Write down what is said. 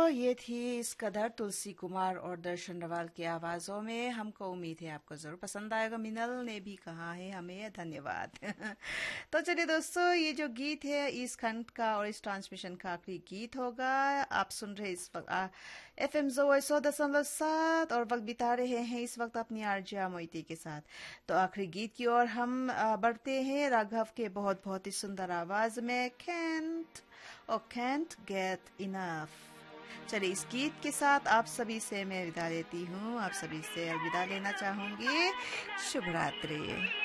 ये थी इस कदर तुलसी कुमार और दर्शन रवाल की आवाजों में। हमको उम्मीद है आपको जरूर पसंद आएगा। मिनल ने भी कहा है हमें धन्यवाद। तो चलिए दोस्तों, ये जो गीत है इस खंड का और इस ट्रांसमिशन का आखिरी गीत होगा। आप सुन रहे इस वक्त FM Zoe 100.7 और वक्त बिता रहे हैं इस वक्त अपनी आरजे मोइती के साथ। तो आखिरी गीत की ओर हम बढ़ते हैं राघव के बहुत बहुत ही सुंदर आवाज में, can't get enough। चलिए इस गीत के साथ आप सभी से मैं विदा लेती हूँ, आप सभी से अलविदा लेना चाहूंगी। शुभ रात्रि।